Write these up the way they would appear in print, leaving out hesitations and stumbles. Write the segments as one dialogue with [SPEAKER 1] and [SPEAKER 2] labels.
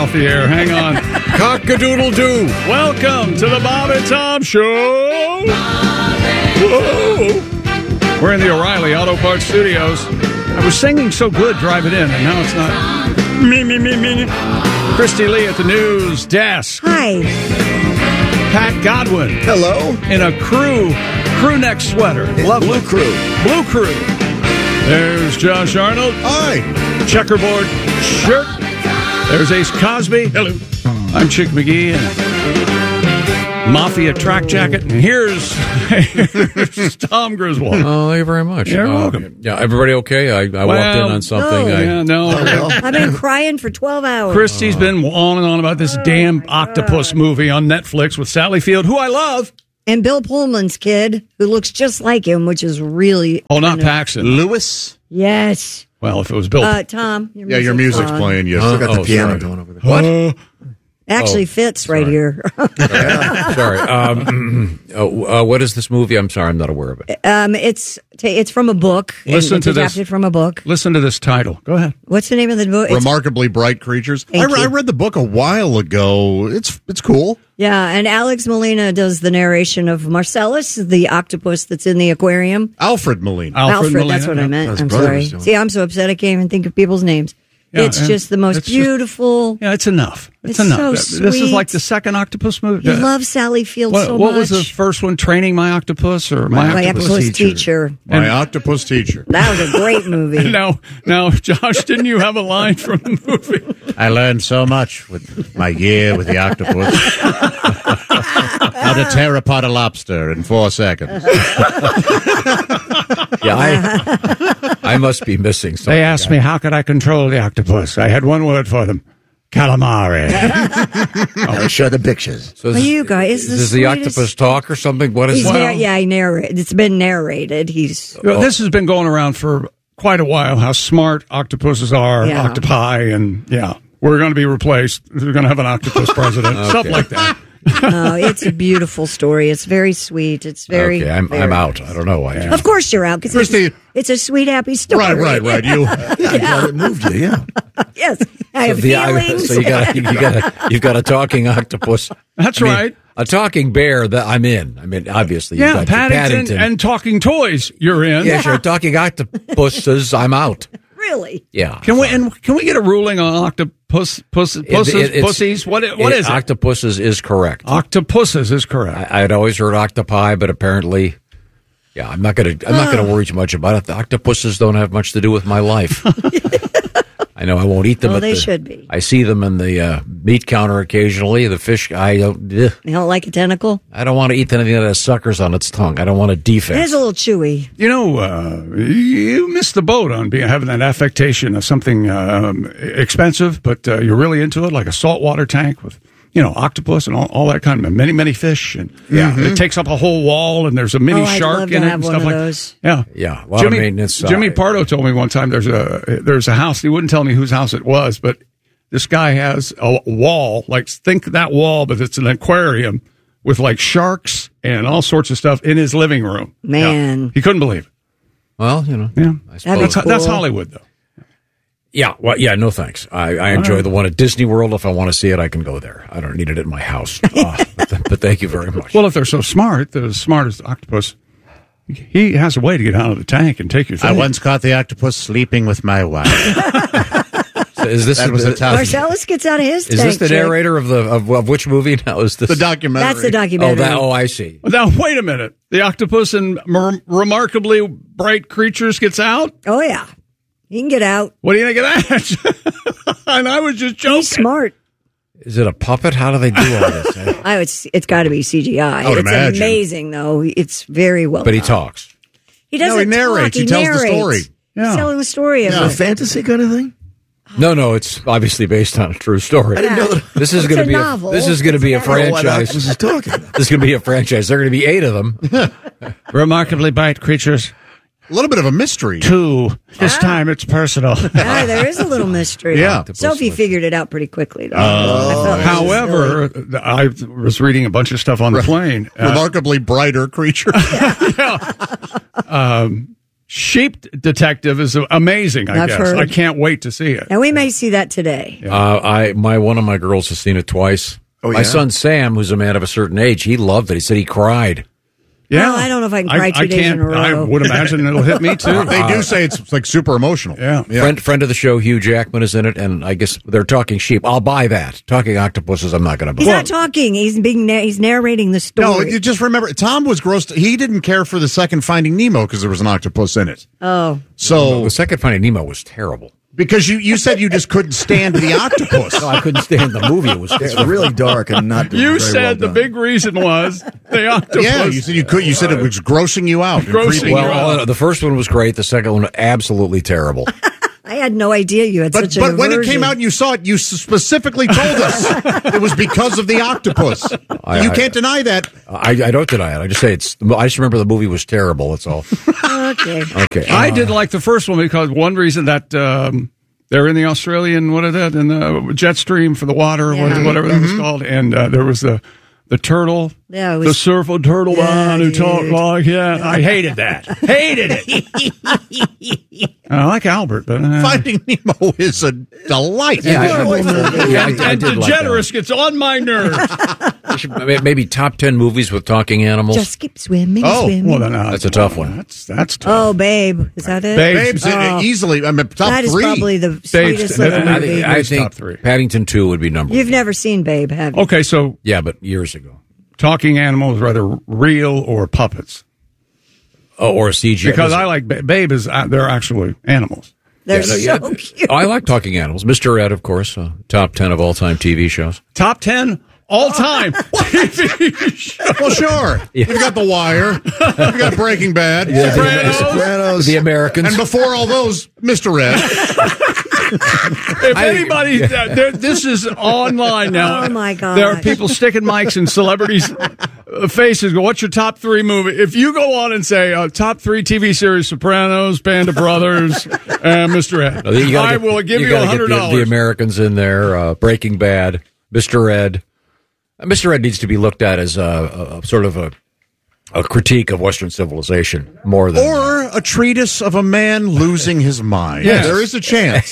[SPEAKER 1] off the air. Hang on. Cock-a-doodle-doo. Welcome to the Bob and Tom Show. Whoa. We're in the O'Reilly Auto Parts Studios. I was singing so good driving in, and now it's not. Me. Christy Lee at the news desk.
[SPEAKER 2] Hi.
[SPEAKER 1] Pat Godwin.
[SPEAKER 3] Hello.
[SPEAKER 1] In a crew neck sweater. Lovely. Blue crew. There's Josh Arnold.
[SPEAKER 3] Hi.
[SPEAKER 1] Checkerboard shirt. There's Ace Cosby. Hello. I'm Chick McGee. And Mafia track jacket. And here's Tom Griswold.
[SPEAKER 4] Oh, thank you very much.
[SPEAKER 1] You're welcome.
[SPEAKER 4] Yeah, everybody okay? I walked in on something.
[SPEAKER 2] I've been crying for 12 hours.
[SPEAKER 1] Christy's been on and on about this damn octopus movie on Netflix with Sally Field, who I love.
[SPEAKER 2] And Bill Pullman's kid, who looks just like him, which is really...
[SPEAKER 1] Oh, not Paxton.
[SPEAKER 3] Lewis?
[SPEAKER 2] Yes.
[SPEAKER 1] Well, if it was Bill...
[SPEAKER 2] Tom,
[SPEAKER 3] your music's playing. Yes.
[SPEAKER 5] Still got the piano going over there.
[SPEAKER 1] What?
[SPEAKER 2] Actually fits right here.
[SPEAKER 4] Sorry. What is this movie? I'm sorry, I'm not aware of it.
[SPEAKER 2] It's from a book.
[SPEAKER 1] Listen
[SPEAKER 2] it's
[SPEAKER 1] to this.
[SPEAKER 2] adapted from a book.
[SPEAKER 1] Listen to this title. Go ahead.
[SPEAKER 2] What's the name of the book?
[SPEAKER 3] Remarkably Bright Creatures. I read the book a while ago. It's cool.
[SPEAKER 2] Yeah, and Alex Molina does the narration of Marcellus, the octopus that's in the aquarium.
[SPEAKER 3] Alfred Molina.
[SPEAKER 2] Alfred,
[SPEAKER 1] Molina.
[SPEAKER 2] that's what I meant.
[SPEAKER 5] His
[SPEAKER 2] I'm
[SPEAKER 5] brother
[SPEAKER 2] sorry.
[SPEAKER 5] was doing it.
[SPEAKER 2] See, I'm so upset I can't even think of people's names.
[SPEAKER 1] Yeah,
[SPEAKER 2] it's just the most beautiful.
[SPEAKER 1] Yeah, it's enough.
[SPEAKER 2] It's
[SPEAKER 1] enough.
[SPEAKER 2] so
[SPEAKER 1] This is
[SPEAKER 2] sweet.
[SPEAKER 1] like the second octopus movie.
[SPEAKER 2] You love Sally Field so much.
[SPEAKER 1] What was the first one? Training My Octopus or My
[SPEAKER 2] Octopus Teacher.
[SPEAKER 3] My Octopus Teacher.
[SPEAKER 2] That was a great movie.
[SPEAKER 1] Now, Josh, didn't you have a line from the movie?
[SPEAKER 6] I learned so much with my year with the octopus. How to tear apart a lobster in 4 seconds.
[SPEAKER 4] Yeah, I must be missing something.
[SPEAKER 1] They asked me, how could I control the octopus? I had one word for them. Calamari.
[SPEAKER 5] Show the pictures.
[SPEAKER 4] So
[SPEAKER 2] Well, you guys,
[SPEAKER 4] does the octopus talk or something? What is that?
[SPEAKER 2] He narrated. It's been narrated.
[SPEAKER 1] This has been going around for quite a while, how smart octopuses are,
[SPEAKER 2] Yeah.
[SPEAKER 1] octopi, and we're going to be replaced. We're going to have an octopus president, stuff like that.
[SPEAKER 2] It's a beautiful story. It's very sweet. It's very.
[SPEAKER 4] Okay, I'm out. I don't know why.
[SPEAKER 2] Of course you're out because it's a sweet, happy story.
[SPEAKER 3] Right.
[SPEAKER 5] It moved you, yeah.
[SPEAKER 2] Yes, I have feelings.
[SPEAKER 4] So you've got a talking octopus.
[SPEAKER 1] That's right.
[SPEAKER 4] A talking bear that I'm in. I mean, obviously, you've got
[SPEAKER 1] Paddington and talking toys. You're in.
[SPEAKER 4] Yeah, sure. Talking octopuses. I'm out.
[SPEAKER 2] Really?
[SPEAKER 4] Yeah.
[SPEAKER 1] Can we get a ruling on pussies? What is it?
[SPEAKER 4] Octopuses is correct.
[SPEAKER 1] Octopuses is correct.
[SPEAKER 4] I'd always heard octopi, but apparently, yeah, I'm not gonna worry too much about it. The octopuses don't have much to do with my life. I know I won't eat them.
[SPEAKER 2] Well, they should be.
[SPEAKER 4] I see them in the meat counter occasionally. The fish,
[SPEAKER 2] You don't like a tentacle?
[SPEAKER 4] I don't want to eat anything that has suckers on its tongue. I don't want a defect.
[SPEAKER 2] It is a little chewy.
[SPEAKER 1] You missed the boat on having that affectation of something expensive, but you're really into it, like a saltwater tank with, octopus and all that kind of many fish, and it takes up a whole wall, and there's a mini shark in it and stuff like
[SPEAKER 2] those.
[SPEAKER 1] that.
[SPEAKER 4] Yeah. A lot of maintenance.
[SPEAKER 1] Jimmy Pardo told me one time there's a house. He wouldn't tell me whose house it was, but this guy has a wall, like think that wall, but it's an aquarium with like sharks and all sorts of stuff in his living room.
[SPEAKER 2] Man,
[SPEAKER 1] yeah. He couldn't believe it.
[SPEAKER 4] Well, I suppose.
[SPEAKER 1] That's Hollywood, though.
[SPEAKER 4] Yeah, well, no thanks. I enjoy the one at Disney World. If I want to see it, I can go there. I don't need it in my house. But thank you very much.
[SPEAKER 1] Well, if they're so smart, they're as smart as the octopus. He has a way to get out of the tank and take your thing.
[SPEAKER 6] I once caught the octopus sleeping with my wife.
[SPEAKER 2] Marcellus gets out of his tank.
[SPEAKER 4] Is this the narrator of which movie? Now is this
[SPEAKER 3] the documentary?
[SPEAKER 2] That's the documentary.
[SPEAKER 4] I see.
[SPEAKER 1] Now wait a minute. The octopus in Remarkably Bright Creatures gets out?
[SPEAKER 2] Oh yeah, he can get out.
[SPEAKER 1] What do you think of that? And I was just joking.
[SPEAKER 2] He's smart.
[SPEAKER 4] Is it a puppet? How do they do all this?
[SPEAKER 2] It's got to be CGI. It's
[SPEAKER 3] imagine.
[SPEAKER 2] Amazing though. It's very well.
[SPEAKER 4] But he
[SPEAKER 2] done.
[SPEAKER 4] talks.
[SPEAKER 2] He doesn't.
[SPEAKER 3] He narrates.
[SPEAKER 2] Talk.
[SPEAKER 3] He tells the story.
[SPEAKER 1] Yeah.
[SPEAKER 2] He's telling the story of
[SPEAKER 5] Is it
[SPEAKER 2] it.
[SPEAKER 5] a fantasy kind of thing?
[SPEAKER 4] No, it's obviously based on a true story.
[SPEAKER 5] I didn't know that.
[SPEAKER 4] This is going to be
[SPEAKER 2] novel.
[SPEAKER 4] This is going to be a franchise.
[SPEAKER 5] This is talking about.
[SPEAKER 4] This is going to be a franchise. There are going to be 8 of them.
[SPEAKER 1] Remarkably Bright Creatures
[SPEAKER 3] A little bit of a mystery.
[SPEAKER 1] 2. This time it's personal.
[SPEAKER 2] There is a little mystery.
[SPEAKER 3] Yeah.
[SPEAKER 2] Sophie figured it out pretty quickly, though.
[SPEAKER 1] However, I was reading a bunch of stuff on the plane.
[SPEAKER 3] Remarkably brighter creature.
[SPEAKER 1] Sheep Detective is amazing, I
[SPEAKER 2] I've
[SPEAKER 1] guess.
[SPEAKER 2] heard.
[SPEAKER 1] I can't wait to see it.
[SPEAKER 2] And we may see that today.
[SPEAKER 4] One of my girls has seen it twice.
[SPEAKER 5] Oh,
[SPEAKER 4] My
[SPEAKER 5] yeah?
[SPEAKER 4] son Sam, who's a man of a certain age, he loved it. He said he cried.
[SPEAKER 1] Yeah.
[SPEAKER 2] Well, I don't know if I can cry 2 days in a row.
[SPEAKER 1] I would imagine it'll hit me, too.
[SPEAKER 3] They do say it's like super emotional.
[SPEAKER 1] Yeah.
[SPEAKER 4] Friend of the show, Hugh Jackman, is in it, and I guess they're talking sheep. I'll buy that. Talking octopuses, I'm not going to buy.
[SPEAKER 2] He's not talking. He's narrating the story.
[SPEAKER 3] No, you just remember, Tom was grossed. He didn't care for the second Finding Nemo because there was an octopus in it.
[SPEAKER 2] Oh.
[SPEAKER 3] So,
[SPEAKER 4] The second Finding Nemo was terrible.
[SPEAKER 3] because you said you just couldn't stand the octopus.
[SPEAKER 4] No, I couldn't stand the movie. It was
[SPEAKER 5] It's
[SPEAKER 4] terrible.
[SPEAKER 5] really dark and not very
[SPEAKER 1] You
[SPEAKER 5] well
[SPEAKER 1] said the
[SPEAKER 5] done.
[SPEAKER 1] big reason was the octopus.
[SPEAKER 3] Yeah, you said you could. You said it was grossing you out. and
[SPEAKER 1] Grossing
[SPEAKER 3] creeping you out.
[SPEAKER 4] Well, the first one was great. The second one, absolutely terrible.
[SPEAKER 2] I had no idea you had
[SPEAKER 3] But
[SPEAKER 2] such an
[SPEAKER 3] when it
[SPEAKER 2] aversion.
[SPEAKER 3] came out and you saw it, you specifically told us it was because of the octopus. You can't deny that.
[SPEAKER 4] I don't deny it. I just say I just remember the movie was terrible. That's all.
[SPEAKER 2] Okay.
[SPEAKER 4] Okay.
[SPEAKER 1] I did like the first one because one reason that they're in the Australian, what is that, in the jet stream for the water,
[SPEAKER 2] Yeah.
[SPEAKER 1] whatever that was called, and there was the turtle,
[SPEAKER 2] Yeah, it
[SPEAKER 1] the
[SPEAKER 2] was-
[SPEAKER 1] surfer turtle man who talked
[SPEAKER 2] dude.
[SPEAKER 1] like that. I hated that. Hated it. I like Albert, but
[SPEAKER 3] Finding Nemo is a delight.
[SPEAKER 4] Yeah, I
[SPEAKER 1] and
[SPEAKER 4] did like that.
[SPEAKER 1] DeGeneres gets on my nerves.
[SPEAKER 4] Maybe top 10 movies with talking animals.
[SPEAKER 2] Just keep swimming,
[SPEAKER 3] Oh,
[SPEAKER 2] swimming.
[SPEAKER 1] Well, then,
[SPEAKER 4] That's a tough one.
[SPEAKER 1] That's tough.
[SPEAKER 2] Oh, Babe. Is that it?
[SPEAKER 1] Babe.
[SPEAKER 3] Babes, easily. I mean, top
[SPEAKER 2] That is
[SPEAKER 3] three.
[SPEAKER 2] probably the sweetest little
[SPEAKER 1] I
[SPEAKER 2] movie.
[SPEAKER 4] I
[SPEAKER 1] It's
[SPEAKER 4] think
[SPEAKER 1] top three.
[SPEAKER 4] Paddington 2 would be number
[SPEAKER 2] You've
[SPEAKER 4] one.
[SPEAKER 2] never seen Babe, have you?
[SPEAKER 1] Okay, so
[SPEAKER 4] Yeah, but years ago.
[SPEAKER 1] talking animals, whether real or puppets.
[SPEAKER 4] Oh, or a CGI.
[SPEAKER 1] Because I like Babe is they're actually animals.
[SPEAKER 2] They're
[SPEAKER 4] Yeah,
[SPEAKER 2] so cute.
[SPEAKER 4] Oh, I like talking animals. Mr. Ed, of course, top 10 of all-time TV shows.
[SPEAKER 1] Top 10 all time TV shows.
[SPEAKER 3] Well, sure. You've got The Wire. You've got Breaking Bad.
[SPEAKER 5] Sopranos.
[SPEAKER 4] The Americans.
[SPEAKER 3] And before all those, Mr. Red.
[SPEAKER 1] If anybody, this is online now.
[SPEAKER 2] Oh, my God.
[SPEAKER 1] There are people sticking mics in celebrities' faces. Go, what's your top 3 movie? If you go on and say top 3 TV series: Sopranos, Band of Brothers, and Mr. Ed, I will give you
[SPEAKER 4] gotta get
[SPEAKER 1] $100.
[SPEAKER 4] the Americans in there. Breaking Bad, Mr. Ed. Mr. Ed needs to be looked at as a sort of a critique of Western civilization more than
[SPEAKER 3] Or a treatise of a man losing his mind.
[SPEAKER 1] Yes.
[SPEAKER 3] There is a chance.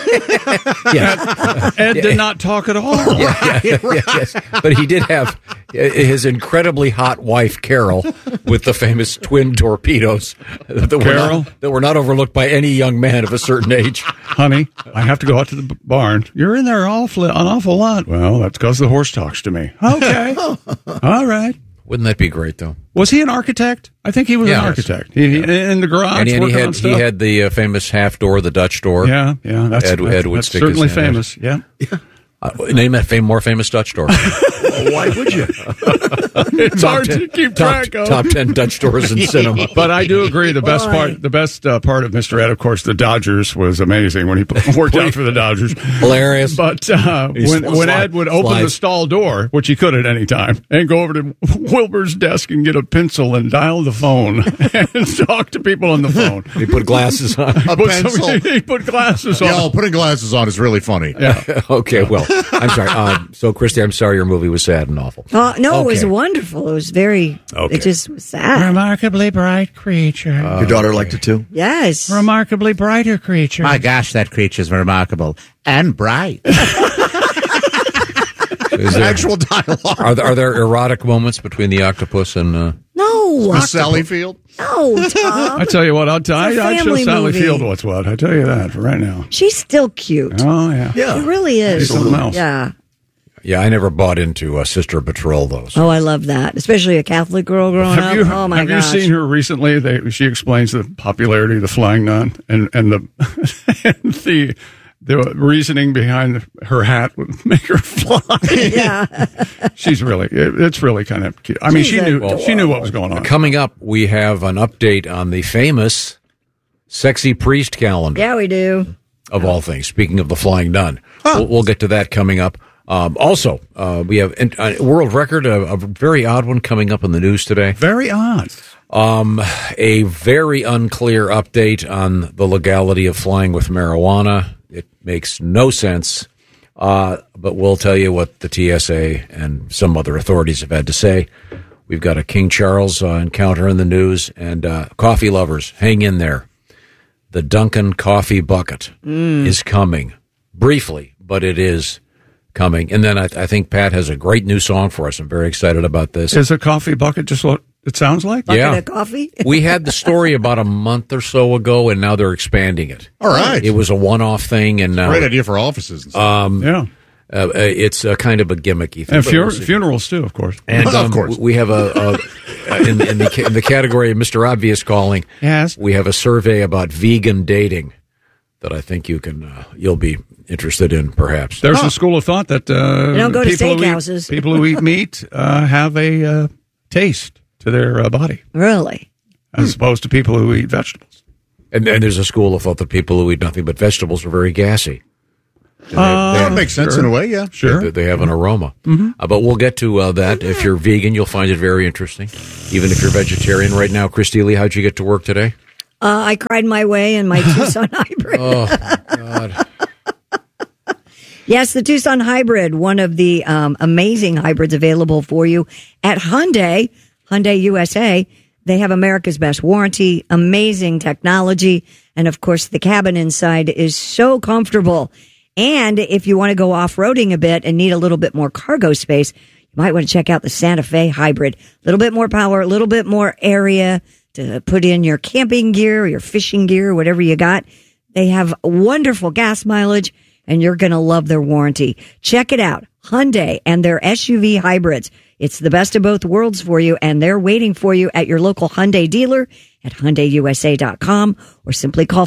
[SPEAKER 1] Ed did not talk at all.
[SPEAKER 4] yes. But he did have his incredibly hot wife, Carol, with the famous twin torpedoes that were not overlooked by any young man of a certain age.
[SPEAKER 1] Honey, I have to go out to the barn. You're in there an awful lot. Well, that's because the horse talks to me. Okay. All right.
[SPEAKER 4] Wouldn't that be great, though?
[SPEAKER 1] Was he an architect? I think he was an
[SPEAKER 4] Yes.
[SPEAKER 1] architect. He in the garage
[SPEAKER 4] And he
[SPEAKER 1] working on
[SPEAKER 4] had
[SPEAKER 1] stuff.
[SPEAKER 4] the famous half door, the Dutch door.
[SPEAKER 1] Yeah.
[SPEAKER 4] Ed would
[SPEAKER 1] that's
[SPEAKER 4] stick
[SPEAKER 1] certainly
[SPEAKER 4] his hand in.
[SPEAKER 1] famous. Yeah.
[SPEAKER 4] Name that more famous Dutch door.
[SPEAKER 5] Why would you?
[SPEAKER 1] It's hard to keep track of.
[SPEAKER 4] Top 10 Dutch doors in cinema.
[SPEAKER 1] But I do agree. The best part of Mr. Ed, of course, the Dodgers was amazing when he worked out for the Dodgers.
[SPEAKER 4] Hilarious.
[SPEAKER 1] But when Ed would open the stall door, which he could at any time, and go over to Wilbur's desk and get a pencil and dial the phone and talk to people on the phone.
[SPEAKER 4] He put glasses on.
[SPEAKER 3] A pencil.
[SPEAKER 1] He put glasses on.
[SPEAKER 3] Yo, putting glasses on is really funny.
[SPEAKER 1] Yeah.
[SPEAKER 4] Okay, well, I'm sorry. So, Christy, I'm sorry your movie was sad and awful.
[SPEAKER 2] No, it was
[SPEAKER 4] Okay.
[SPEAKER 2] wonderful. It was very,
[SPEAKER 4] Okay.
[SPEAKER 2] it just was sad.
[SPEAKER 1] Remarkably bright creature.
[SPEAKER 5] Your daughter liked it too?
[SPEAKER 2] Yes.
[SPEAKER 1] Remarkably brighter creature.
[SPEAKER 6] My gosh, that creature's remarkable and bright.
[SPEAKER 4] Is there,
[SPEAKER 3] Actual dialogue.
[SPEAKER 4] are there erotic moments between the octopus and...
[SPEAKER 2] No.
[SPEAKER 3] Miss Sally Field.
[SPEAKER 2] No, Tom.
[SPEAKER 1] I tell you what, I'd
[SPEAKER 2] a
[SPEAKER 1] show
[SPEAKER 2] family
[SPEAKER 1] Sally
[SPEAKER 2] movie.
[SPEAKER 1] Field what's what. I tell you that for right now.
[SPEAKER 2] She's still cute.
[SPEAKER 1] Oh yeah.
[SPEAKER 2] She really is.
[SPEAKER 1] Something else.
[SPEAKER 2] Yeah.
[SPEAKER 4] Yeah, I never bought into Sister Patrol, though. So.
[SPEAKER 2] Oh, I love that. Especially a Catholic girl growing up. Oh, my
[SPEAKER 1] have
[SPEAKER 2] gosh.
[SPEAKER 1] you seen her recently? She explains the popularity of the Flying Nun and the and the reasoning behind her hat would make her fly.
[SPEAKER 2] Yeah.
[SPEAKER 1] She's really, it's really kind of cute. I mean,
[SPEAKER 2] She's
[SPEAKER 1] she knew what was going on.
[SPEAKER 4] Coming up, we have an update on the famous Sexy Priest calendar,
[SPEAKER 2] Yeah, we do.
[SPEAKER 4] of all things. Speaking of the Flying Nun. We'll get to that coming up. Also, we have a world record, a very odd one coming up in the news today.
[SPEAKER 1] Very odd.
[SPEAKER 4] A very unclear update on the legality of flying with marijuana. It makes no sense, but we'll tell you what the TSA and some other authorities have had to say We've got a King Charles encounter in the news, and coffee lovers, hang in there. The Dunkin' Coffee Bucket is coming. Briefly, but it is coming. And then I think Pat has a great new song for us. I'm very excited about this.
[SPEAKER 1] Is a coffee bucket just what it sounds like?
[SPEAKER 2] Bucket of coffee?
[SPEAKER 4] We had the story about a month or so ago, and now they're expanding it.
[SPEAKER 3] All right.
[SPEAKER 4] It was a one-off thing, and now
[SPEAKER 3] Great idea for offices. And stuff.
[SPEAKER 4] it's kind of a gimmicky thing.
[SPEAKER 1] And funerals, too, of course.
[SPEAKER 4] And
[SPEAKER 3] of course.
[SPEAKER 4] We have in the category of Mr. Obvious calling,
[SPEAKER 1] yes,
[SPEAKER 4] we have a survey about vegan dating that I think you'll be interested in, perhaps.
[SPEAKER 1] There's a school of thought that
[SPEAKER 2] don't go to steakhouses.
[SPEAKER 1] People who eat meat have a taste to their body.
[SPEAKER 2] Really?
[SPEAKER 1] As opposed to people who eat vegetables.
[SPEAKER 4] And there's a school of thought that people who eat nothing but vegetables are very gassy.
[SPEAKER 3] That makes sense in a way, yeah.
[SPEAKER 1] Sure.
[SPEAKER 4] They have an aroma. But we'll get to that. If you're vegan, you'll find it very interesting. Even if you're vegetarian right now. Christy Lee, how'd you get to work today?
[SPEAKER 2] I cried my way in my Tucson Hybrid.
[SPEAKER 4] Oh, God.
[SPEAKER 2] Yes, the Tucson Hybrid, one of the amazing hybrids available for you at Hyundai USA. They have America's best warranty, amazing technology, and of course the cabin inside is so comfortable. And if you want to go off-roading a bit and need a little bit more cargo space, you might want to check out the Santa Fe Hybrid. A little bit more power, a little bit more area to put in your camping gear, your fishing gear, whatever you got. They have wonderful gas mileage, and you're going to love their warranty. Check it out. Hyundai and their SUV hybrids. It's the best of both worlds for you, and they're waiting for you at your local Hyundai dealer at HyundaiUSA.com or simply call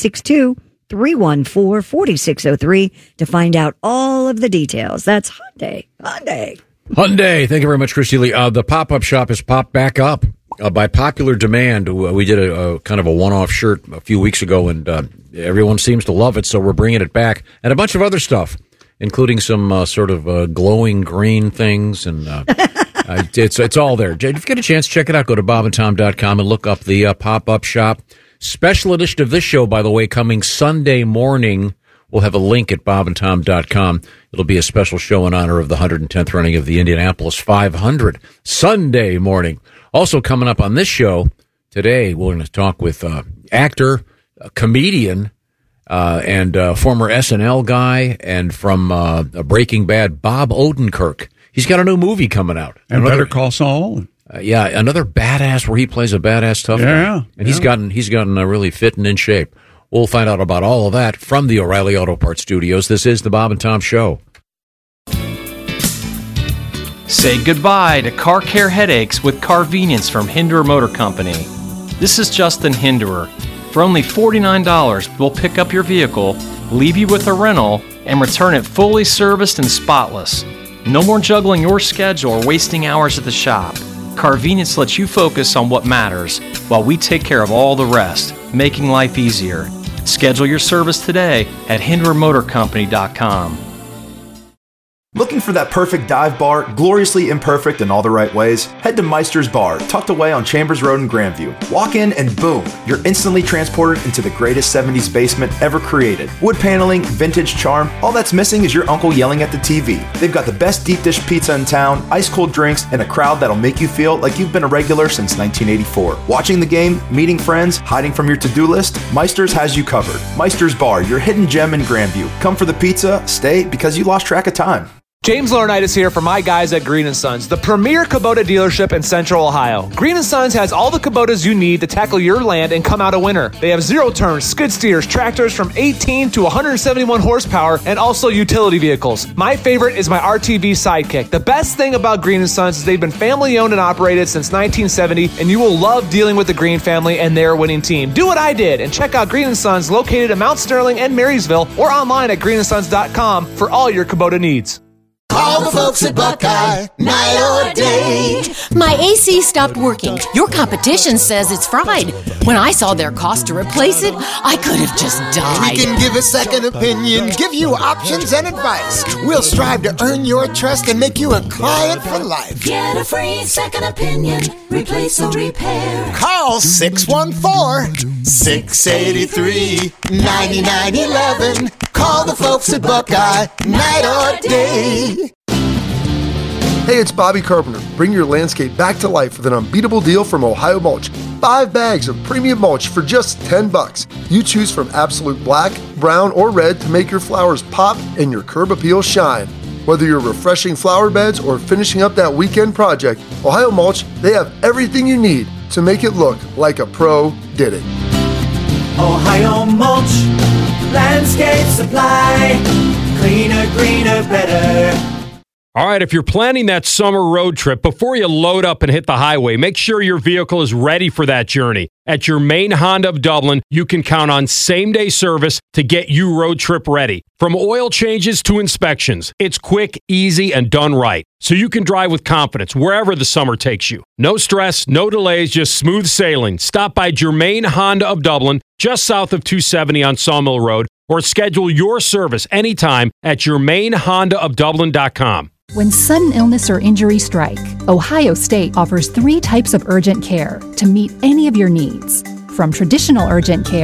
[SPEAKER 2] 562-314-4603 to find out all of the details. That's Hyundai. Hyundai.
[SPEAKER 4] Thank you very much, Christy Lee. The pop-up shop has popped back up. By popular demand, we did a kind of a one-off shirt a few weeks ago, and everyone seems to love it, so we're bringing it back. And a bunch of other stuff, including some sort of glowing green things, and it's all there. If you get a chance, check it out. Go to bobandtom.com and look up the pop-up shop. Special edition of this show, by the way, coming Sunday morning. We'll have a link at bobandtom.com. It'll be a special show in honor of the 110th running of the Indianapolis 500 Sunday morning. Also coming up on this show today, we're going to talk with actor, comedian, and former SNL guy, and from Breaking Bad, Bob Odenkirk. He's got a new movie coming out.
[SPEAKER 1] And Better Call Saul.
[SPEAKER 4] Another badass where he plays a badass tough guy. And he's gotten really fit and in shape. We'll find out about all of that from the O'Reilly Auto Parts Studios. This is the Bob and Tom Show.
[SPEAKER 7] Say goodbye to car care headaches with Carvenience from Hinderer Motor Company. This is Justin Hinderer. For only $49, we'll pick up your vehicle, leave you with a rental, and return it fully serviced and spotless. No more juggling your schedule or wasting hours at the shop. Carvenience lets you focus on what matters, while we take care of all the rest, making life easier. Schedule your service today at HindererMotorCompany.com.
[SPEAKER 8] Looking for that perfect dive bar, gloriously imperfect in all the right ways? Head to Meister's Bar, tucked away on Chambers Road in Grandview. Walk in and boom, you're instantly transported into the greatest 70s basement ever created. Wood paneling, vintage charm, all that's missing is your uncle yelling at the TV. They've got the best deep dish pizza in town, ice cold drinks, and a crowd that'll make you feel like you've been a regular since 1984. Watching the game, meeting friends, hiding from your to-do list, Meister's has you covered. Meister's Bar, your hidden gem in Grandview. Come for the pizza, stay because you lost track of time.
[SPEAKER 9] James Laurinaitis here for my guys at Green & Sons, the premier Kubota dealership in Central Ohio. Green & Sons has all the Kubotas you need to tackle your land and come out a winner. They have zero-turn skid steers, tractors from 18 to 171 horsepower, and also utility vehicles. My favorite is my RTV Sidekick. The best thing about Green & Sons is they've been family-owned and operated since 1970, and you will love dealing with the Green family and their winning team. Do what I did and check out Green & Sons located in Mount Sterling and Marysville, or online at greenandsons.com for all your Kubota needs.
[SPEAKER 10] Call the folks at Buckeye, night or day.
[SPEAKER 11] My AC stopped working. Your competition says it's fried. When I saw their cost to replace it, I could have just died.
[SPEAKER 10] We can give a second opinion, give you options and advice. We'll strive to earn your trust and make you a client for life.
[SPEAKER 12] Get a free second opinion, replace or repair.
[SPEAKER 10] Call 614-683-9911. Call the folks at Buckeye, night or day.
[SPEAKER 13] Hey, it's Bobby Carpenter. Bring your landscape back to life with an unbeatable deal from Ohio Mulch. 5 bags of premium mulch for just $10. You choose from absolute black, brown, or red to make your flowers pop and your curb appeal shine. Whether you're refreshing flower beds or finishing up that weekend project, Ohio Mulch, they have everything you need to make it look like a pro did it.
[SPEAKER 12] Ohio Mulch, landscape supply, cleaner, greener, better.
[SPEAKER 14] All right, if you're planning that summer road trip, before you load up and hit the highway, make sure your vehicle is ready for that journey. At your main Honda of Dublin, you can count on same-day service to get you road trip ready. From oil changes to inspections, it's quick, easy, and done right. So you can drive with confidence wherever the summer takes you. No stress, no delays, just smooth sailing. Stop by Germain Honda of Dublin, just south of 270 on Sawmill Road, or schedule your service anytime at germainhondaofdublin.com.
[SPEAKER 15] When sudden illness or injury strike, Ohio State offers 3 types of urgent care to meet any of your needs. From traditional urgent care